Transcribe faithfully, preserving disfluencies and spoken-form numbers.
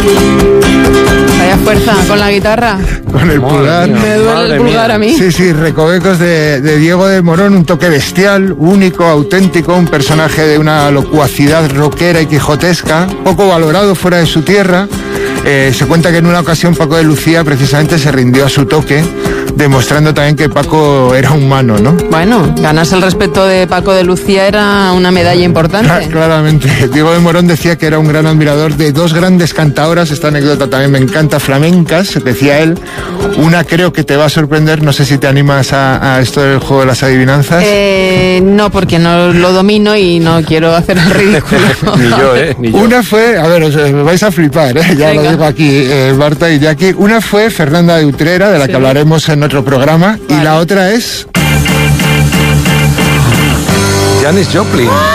Vaya fuerza con la guitarra. Con el Madre pulgar. mía. Me duele Madre el pulgar mía. a mí. Sí, sí, Recovecos de, de Diego de Morón, un toque bestial, único, auténtico, un personaje de una locuacidad rockera y quijotesca, poco valorado fuera de su tierra. Eh, se cuenta que en una ocasión Paco de Lucía precisamente se rindió a su toque, demostrando también que Paco era humano, ¿no? Bueno, ganarse el respeto de Paco de Lucía era una medalla importante. Cla- Claramente. Diego de Morón decía que era un gran admirador de dos grandes cantadoras, esta anécdota también me encanta, flamencas, decía él. Una creo que te va a sorprender, no sé si te animas a, a esto del juego de las adivinanzas. Eh, no, porque no lo domino y no quiero hacer el ridículo. Ni yo, ¿eh? Ni yo. Una fue, a ver, os eh, vais a flipar, ¿eh? Ya Venga. lo digo aquí, eh, Marta y Jackie. Una fue Fernanda de Utrera, de la Sí. que hablaremos en otro programa, y Vale. la otra es... Janis Joplin.